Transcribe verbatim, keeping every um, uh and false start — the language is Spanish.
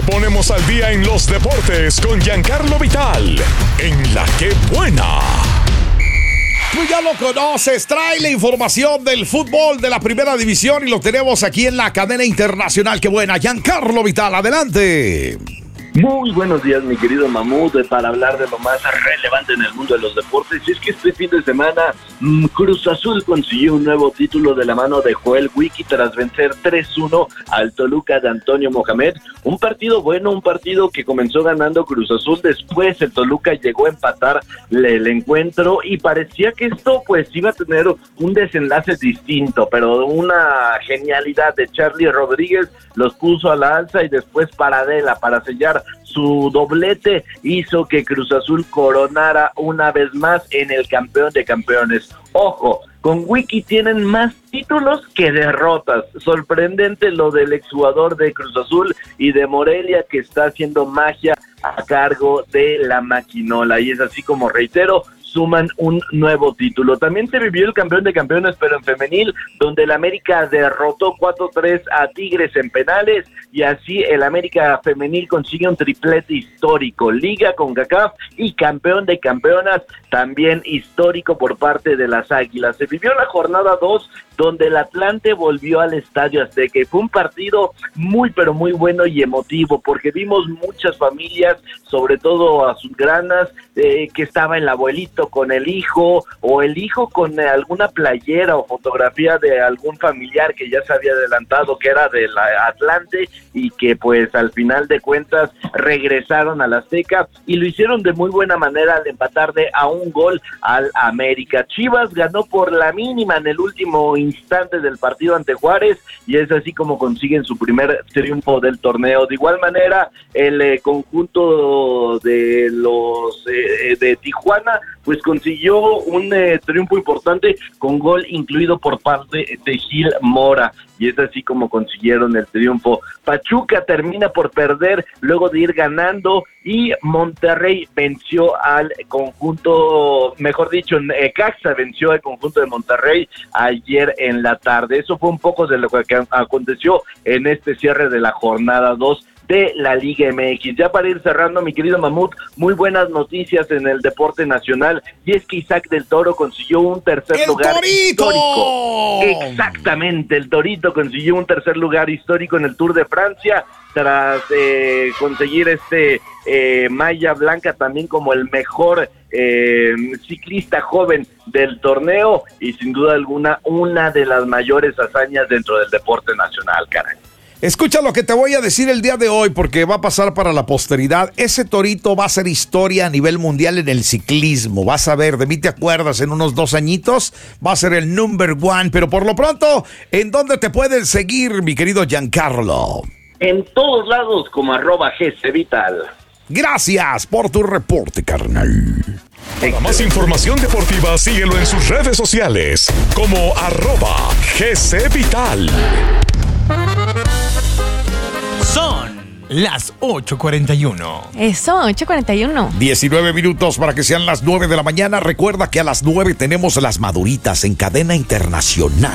Te ponemos al día en los deportes con Giancarlo Vital, en La Que Buena. Tú ya lo conoces, trae la información del fútbol de la primera división y lo tenemos aquí en la cadena internacional. ¡Qué buena! Giancarlo Vital, adelante. Muy buenos días, mi querido Mamut, para hablar de lo más relevante en el mundo de los deportes. Y es que este fin de semana mmm, Cruz Azul consiguió un nuevo título de la mano de Joel Wiki tras vencer tres uno al Toluca de Antonio Mohamed. Un partido bueno, un partido que comenzó ganando Cruz Azul, después el Toluca llegó a empatar el encuentro y parecía que esto pues iba a tener un desenlace distinto, pero una genialidad de Charlie Rodríguez los puso a la alza y después Paradela para sellar su doblete hizo que Cruz Azul coronara una vez más en el campeón de campeones. Ojo, con Wiki tienen más títulos que derrotas. Sorprendente lo del exjugador de Cruz Azul y de Morelia que está haciendo magia a cargo de la maquinola. Y es así como, reitero, suman un nuevo título. También se vivió el campeón de campeones, pero en femenil, donde el América derrotó cuatro tres a Tigres en penales, y así el América femenil consigue un triplete histórico, Liga CONCACAF y campeón de campeonas, también histórico por parte de las Águilas. Se vivió la jornada dos, donde el Atlante volvió al Estadio Azteca, y fue un partido muy pero muy bueno y emotivo, porque vimos muchas familias, sobre todo azulgranas, eh, que estaba el abuelito con el hijo, o el hijo con alguna playera o fotografía de algún familiar que ya se había adelantado que era del Atlante, y que pues al final de cuentas regresaron al Azteca, y lo hicieron de muy buena manera al empatar de a un gol al América. Chivas ganó por la mínima en el último instante del partido ante Juárez, y es así como consiguen su primer triunfo del torneo. De igual manera, el eh, conjunto de los eh, de Tijuana pues consiguió un eh, triunfo importante con gol incluido por parte de Gil Mora, y es así como consiguieron el triunfo. Pachuca termina por perder luego de ir ganando, y Monterrey venció al conjunto, mejor dicho, Necaxa venció al conjunto de Monterrey ayer en la tarde. Eso fue un poco de lo que aconteció en este cierre de la jornada dos de la Liga M X. Ya para ir cerrando, mi querido Mamut, muy buenas noticias en el deporte nacional, y es que Isaac del Toro consiguió un tercer ¡El lugar Torito! histórico. Exactamente, el Torito consiguió un tercer lugar histórico en el Tour de Francia, tras eh, conseguir este eh, malla blanca también como el mejor eh, ciclista joven del torneo, y sin duda alguna una de las mayores hazañas dentro del deporte nacional, caray. Escucha lo que te voy a decir el día de hoy, porque va a pasar para la posteridad. Ese Torito va a ser historia a nivel mundial en el ciclismo. Vas a ver, de mí te acuerdas, en unos dos añitos va a ser el number one. Pero por lo pronto, ¿en dónde te pueden seguir, mi querido Giancarlo? En todos lados como arroba G C Vital. Gracias por tu reporte, carnal. Para más información deportiva, síguelo en sus redes sociales como arroba G C Vital. Son las ocho cuarenta y uno. Eso, ocho cuarenta y uno. diecinueve minutos para que sean las nueve de la mañana. Recuerda que a las nueve tenemos las maduritas en cadena internacional.